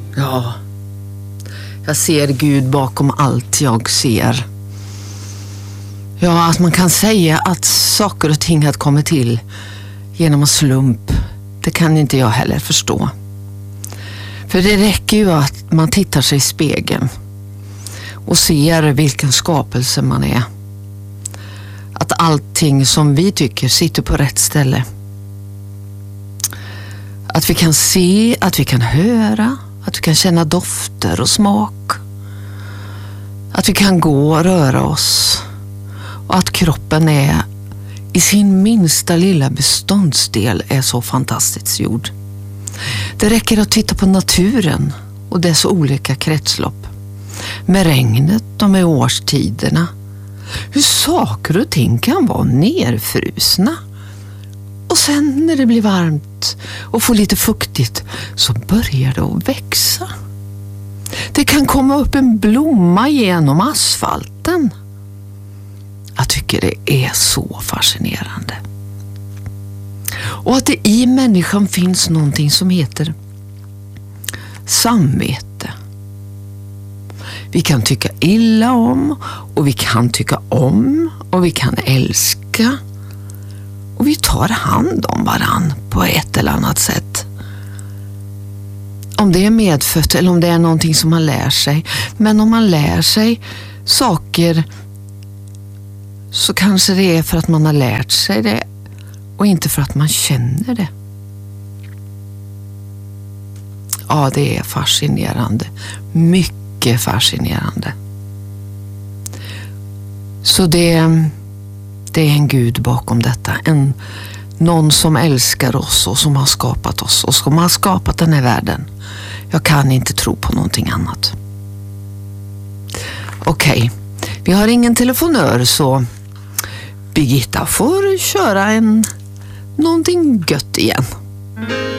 Ja, jag ser Gud bakom allt jag ser. Ja, att man kan säga att saker och ting har kommit till genom en slump, det kan inte jag heller förstå. För det räcker ju att man tittar sig i spegeln och ser vilken skapelse man är. Att allting som vi tycker sitter på rätt ställe. Att vi kan se, att vi kan höra, att vi kan känna dofter och smak. Att vi kan gå och röra oss. Och att kroppen är i sin minsta lilla beståndsdel är så fantastiskt gjord. Det räcker att titta på naturen och dess olika kretslopp. Med regnet och med årstiderna. Hur saker och ting kan vara nerfrusna. Och sen när det blir varmt och får lite fuktigt så börjar det att växa. Det kan komma upp en blomma genom asfalten. Jag tycker det är så fascinerande. Och att det i människan finns någonting som heter samvete. Vi kan tycka illa om och vi kan tycka om och vi kan älska. Och vi tar hand om varann på ett eller annat sätt. Om det är medfött eller om det är någonting som man lär sig. Men om man lär sig saker så kanske det är för att man har lärt sig det och inte för att man känner det. Ja, det är fascinerande. Mycket fascinerande. Så det är en Gud bakom detta. Någon som älskar oss och som har skapat oss och som har skapat den här världen. Jag kan inte tro på någonting annat. Okej, vi har ingen telefonör så Birgitta får köra någonting gött igen.